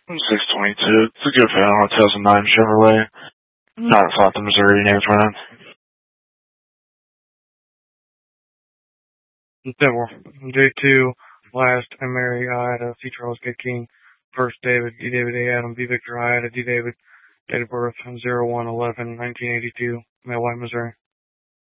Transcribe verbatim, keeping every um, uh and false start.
six twenty-two. It's a good van on a two thousand nine Chevrolet. Not in Clapton, Missouri. Name's Ryan. Devil. J two, last, I Mary, I had a C. Charles K. King, first David, D. David A. Adam, D. Victor, I had a D. David, date of birth, zero one eleven nineteen eighty-two, Millwhite, Missouri.